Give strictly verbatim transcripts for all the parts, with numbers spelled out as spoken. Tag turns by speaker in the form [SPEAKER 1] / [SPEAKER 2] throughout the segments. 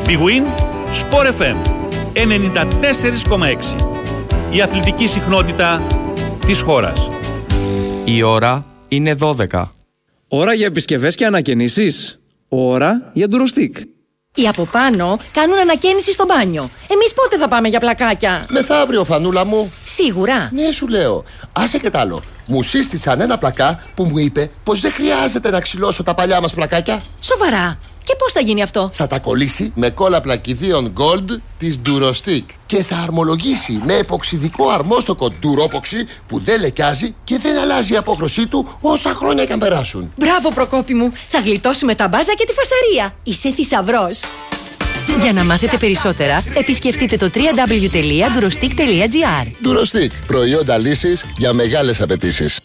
[SPEAKER 1] Big Win, Sport εφ εμ ενενήντα τέσσερα κόμμα έξι. Η αθλητική συχνότητα της χώρας.
[SPEAKER 2] Η ώρα είναι δώδεκα.
[SPEAKER 3] Ώρα για επισκευές και ανακαινήσεις. Ώρα για ντουροστικ.
[SPEAKER 4] Οι από πάνω κάνουν ανακαίνιση στο μπάνιο. Εμείς πότε θα πάμε για πλακάκια?
[SPEAKER 5] Μεθαύριο, Φανούλα μου.
[SPEAKER 4] Σίγουρα?
[SPEAKER 5] Ναι, σου λέω. Άσε και τ' άλλο. Μου σύστησαν ένα πλακά που μου είπε πως δεν χρειάζεται να ξυλώσω τα παλιά μας πλακάκια.
[SPEAKER 4] Σοβαρά? Και πώς θα γίνει αυτό?
[SPEAKER 5] Θα τα κολλήσει με κόλλα πλακιδίων Gold της Durostick και θα αρμολογήσει με εποξιδικό αρμόστοκο Duropoxy που δεν λεκιάζει και δεν αλλάζει η απόχρωσή του όσα χρόνια και αν περάσουν.
[SPEAKER 4] Μπράβο, Προκόπη μου. Θα γλιτώσουμε τα μπάζα και τη φασαρία. Είσαι θησαυρός. Για να μάθετε περισσότερα, επισκεφτείτε το double-u double-u double-u τελεία durostick τελεία gr.
[SPEAKER 5] Durostick. Προϊόντα λύσης για μεγάλες απαιτήσεις.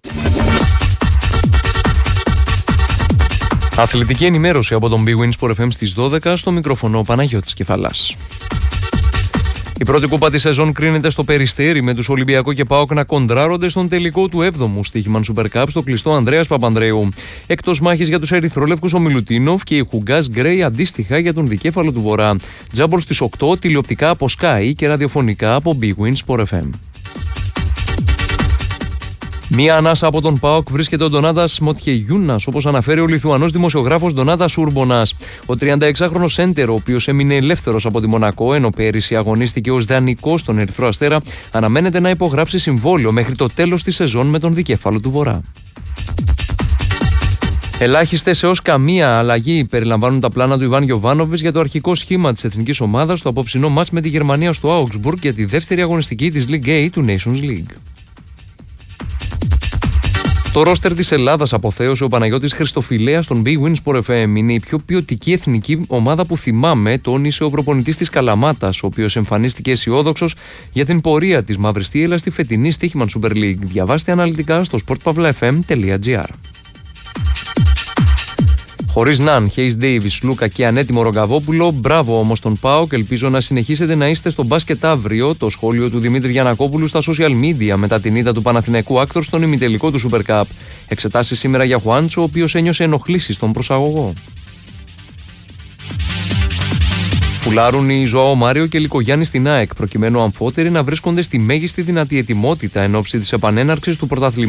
[SPEAKER 2] Αθλητική ενημέρωση από τον Big Win Sport εφ εμ στις δώδεκα, στο μικροφωνό Παναγιώτης Κεφαλάς. Η πρώτη κούπα της σεζόν κρίνεται στο Περιστέρι, με τους Ολυμπιακό και ΠΑΟΚ να κοντράρονται στον τελικό του έβδομου στοίχημαν Super Cup στο κλειστό Ανδρέας Παπανδρέου. Εκτός μάχης για τους ερυθρόλευκους ο Μιλουτίνοφ και η Χουγκάς Γκρέι αντίστοιχα για τον δικέφαλο του Βορρά. Τζάμπολ στις οκτώ, τηλεοπτικά από Sky και ραδιοφωνικά από Big Win Sport εφ εμ. Μία ανάσα από τον ΠΑΟΚ βρίσκεται ο Ντονάτας Μοτιεγιούνας, όπως αναφέρει ο Λιθουανός δημοσιογράφος Ντονάτας Ούρμπονας. Ο τριανταεξάχρονος σέντερ, ο οποίος έμεινε ελεύθερος από τη Μονακό, ενώ πέρυσι αγωνίστηκε ως δανεικός στον Ερυθρό Αστέρα, αναμένεται να υπογράψει συμβόλαιο μέχρι το τέλος της σεζόν με τον δικέφαλο του Βορρά. Ελάχιστες έως καμία αλλαγή περιλαμβάνουν τα πλάνα του Ιβάν Γιοβάνοβιτς για το αρχικό σχήμα της εθνικής ομάδας στο απόψινό μάτς με τη Γερμανία στο Augsburg για τη δεύτερη αγωνιστική της League A του Nations League. Το ρόστερ της Ελλάδας αποθέωσε ο Παναγιώτης Χριστοφιλέας στον Big Win Sport εφ εμ. Είναι η πιο ποιοτική εθνική ομάδα που θυμάμαι, τόνισε ο προπονητής της Καλαμάτας, ο οποίος εμφανίστηκε αισιόδοξος για την πορεία της Μαύρης Θύελλας στη φετινή στοίχημαν Super League. Διαβάστε αναλυτικά στο σπορτ παύλα εφ εμ τελεία τζι άρ. Χωρίς Ναν, Χέις Ντέιβις, Λούκα και ανέτοιμο Ρογκαβόπουλο, μπράβο όμως τον ΠΑΟΚ. Ελπίζω να συνεχίσετε να είστε στο μπάσκετ αύριο. Το σχόλιο του Δημήτρη Γιαννακόπουλου στα social media μετά την ήττα του Παναθηναϊκού Άκτορ στον ημιτελικό του Super Cup. Εξετάσεις σήμερα για Χουάντσο, ο οποίος ένιωσε ενοχλήσεις στον προσαγωγό. Φουλάρουν οι Ζωάο Μάριο και Λικογιάννη στην ΑΕΚ, προκειμένου αμφότεροι να βρίσκονται στη μέγιστη δυνατή ετοιμότητα εν ώψη της επανέναρξης του πρωταθλήματος.